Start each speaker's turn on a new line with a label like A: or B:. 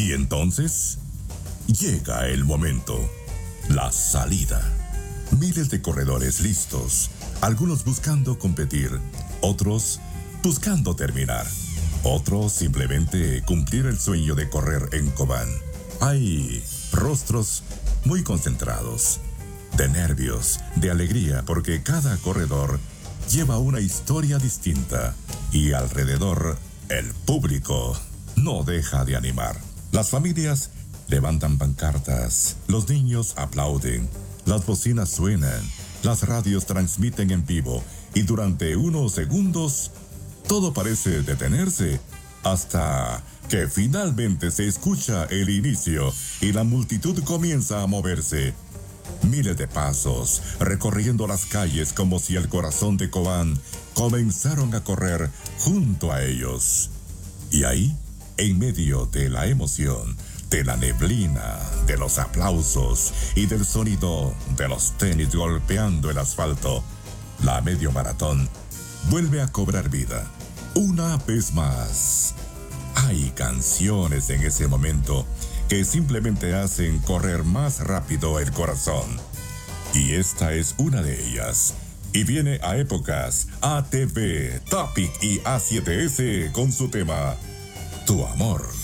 A: Y entonces llega el momento, la salida. Miles de corredores listos, algunos buscando competir, otros buscando terminar, otros simplemente cumplir el sueño de correr en Cobán. Hay rostros muy concentrados, de nervios, de alegría, porque cada corredor lleva una historia distinta y alrededor el público no deja de animar. Las familias levantan pancartas, los niños aplauden, las bocinas suenan, las radios transmiten en vivo y durante unos segundos todo parece detenerse hasta que finalmente se escucha el inicio y la multitud comienza a moverse. Miles de pasos recorriendo las calles como si el corazón de Cobán comenzaron a correr junto a ellos. Y ahí, en medio de la emoción, de la neblina, de los aplausos y del sonido de los tenis golpeando el asfalto, la medio maratón vuelve a cobrar vida. Una vez más, hay canciones en ese momento que simplemente hacen correr más rápido el corazón. Y esta es una de ellas. Y viene a épocas ATV, Topic y A7S con su tema Tu Amor.